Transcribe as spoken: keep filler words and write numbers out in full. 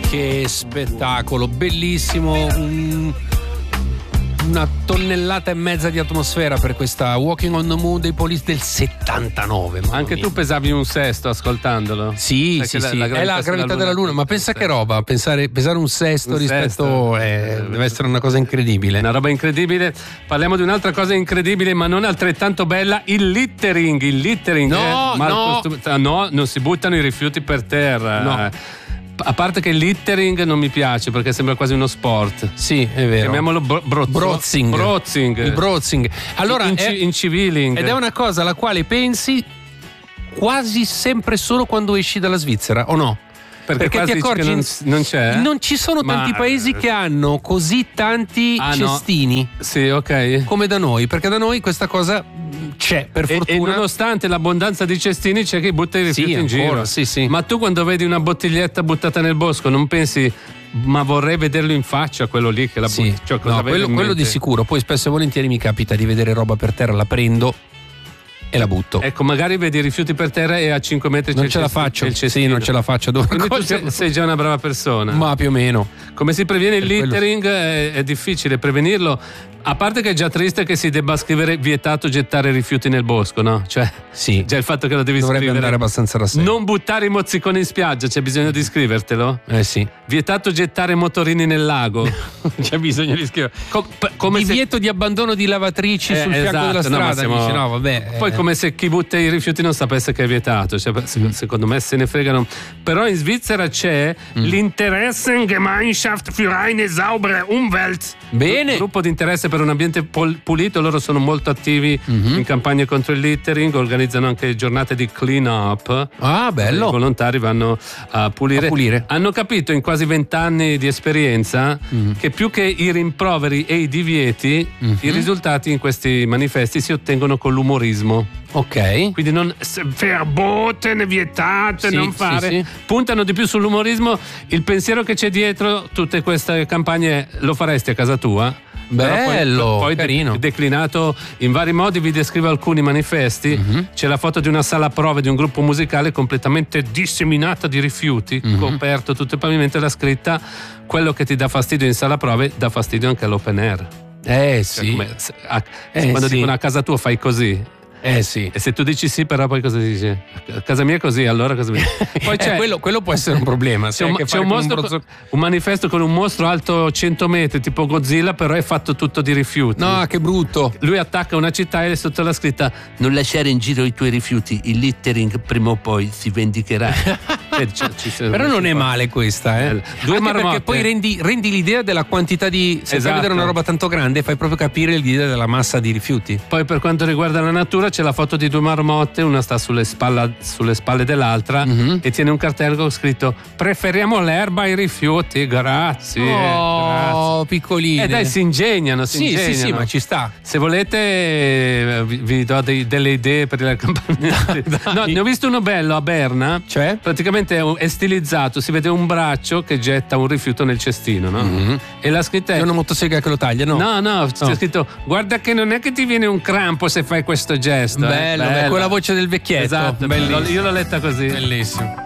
Che spettacolo, bellissimo, un, una tonnellata e mezza di atmosfera per questa Walking on the Moon dei Police del settantanove. Anche mia. tu pesavi un sesto ascoltandolo. Sì, Perché sì, la, sì, la è la gravità della Luna, ma pensa che roba, pensare, pesare un sesto un rispetto sesto. Eh, deve essere una cosa incredibile. Una roba incredibile. Parliamo di un'altra cosa incredibile, ma non altrettanto bella, il littering. Il littering. No, eh, no. Marco, no, non si buttano i rifiuti per terra. No. A parte che il littering non mi piace perché sembra quasi uno sport. Sì, è vero. Chiamiamolo bro- brozzo- Brozzing. brozzing. Il brozzing. Allora, In- è, inciviling. ed è una cosa alla quale pensi quasi sempre solo quando esci dalla Svizzera, o no? Perché, Perché ti quasi accorgi non, non c'è? non ci sono Ma- tanti paesi che hanno così tanti Ah, no. cestini Sì, ok. come da noi, perché da noi questa cosa c'è, per E, e fortuna. nonostante l'abbondanza di cestini c'è chi butta i rifiuti Sì, in ancora, giro. sì, sì. Ma tu quando vedi una bottiglietta buttata nel bosco non pensi ma vorrei vederlo in faccia quello lì che la Sì, butta? Cioè, cosa no, aveva quello, in quello di mente? sicuro. Poi spesso e volentieri mi capita di vedere roba per terra, la prendo e la butto. Ecco, magari vedi i rifiuti per terra e a cinque metri c'è non il ce la cestino- faccio. c'è il Sì, cestino. non ce la faccio. Devo Quindi tu coglierlo. sei, sei già una brava persona. Ma più o meno. Come si previene il Per quello- littering? È, è difficile prevenirlo. A parte che è già triste che si debba scrivere vietato gettare rifiuti nel bosco, no? Cioè, Sì. già il fatto che lo devi Dovrebbe scrivere. andare abbastanza rassegno. Non buttare i mozziconi in spiaggia, c'è bisogno di scrivertelo? Eh sì. Vietato gettare motorini nel lago. C'è bisogno di scrivere. Com- p- come se- Divieto di abbandono di lavatrici Eh, sul fianco esatto, della no, ma strada. siamo- Dici, no, vabbè. Poi eh. come se chi butta i rifiuti non sapesse che è vietato, cioè, se- secondo me se ne fregano. Però in Svizzera c'è Mm. l'Interessengemeinschaft für eine saubere Umwelt. Bene. Gruppo di interesse per un ambiente pol- pulito, loro sono molto attivi Mhm. in campagne contro il littering, organizzano anche giornate di clean up. Ah, bello. I volontari vanno a pulire. A pulire. Hanno capito in quasi vent'anni di esperienza Mm. che più che i rimproveri e i divieti, Mhm. i risultati in questi manifesti si ottengono con l'umorismo. Ok. Quindi non verboten, vietate, Sì, non sì, fare. sì. Puntano di più sull'umorismo. Il pensiero che c'è dietro tutte queste campagne lo faresti a casa tua? Però poi- Bello, poi, de- carino. declinato in vari modi. Vi descrivo alcuni manifesti. Mhm. C'è la foto di una sala prove di un gruppo musicale completamente disseminata di rifiuti, Mhm. coperto tutto il pavimento, e la scritta: quello che ti dà fastidio in sala prove dà fastidio anche all'open air. Eh Cioè, sì. come- se- a- Eh, quando sì. dicono a casa tua fai così. Eh sì. E se tu dici sì, però poi cosa dici? A casa mia è così, allora cosa mi... Poi c'è, Eh, quello, quello può essere un problema. c'è, se hai un, a che c'è fare un con mostro, brozzo- un manifesto con un mostro alto cento metri, tipo Godzilla, però è fatto tutto di rifiuti. No, che brutto. Lui attacca una città e sotto la scritta: non lasciare in giro i tuoi rifiuti, il littering prima o poi si vendicherà. Eh, cioè, ci sono- Però non è male questa, eh. Bello. Due Anche marmotte. perché poi rendi, rendi l'idea della quantità di. Se fai Esatto. vedere una roba tanto grande, fai proprio capire l'idea della massa di rifiuti. Poi per quanto riguarda la natura c'è la foto di due marmotte, una sta sulle, spalla- sulle spalle dell'altra Mhm. e tiene un cartello con scritto: preferiamo l'erba ai rifiuti, grazie. Oh, piccoline. grazie. Eh dai, si ingegnano, si Sì, ingegnano. sì, sì, ma ci sta. Se volete eh, vi, vi do dei- delle idee per la campagna. No, ne ho visto uno bello a Berna. Cioè? Praticamente è, un- è stilizzato, si vede un braccio che getta un rifiuto nel cestino, no? Mhm. E la scritta è: È una motosega che lo taglia, no? No, no, c'è No. scritto: guarda che non è che ti viene un crampo se fai questo gesto. eh." Bello, beh, con la voce del vecchietto. Esatto, Bellissimo. io l'ho letta così. Bellissimo.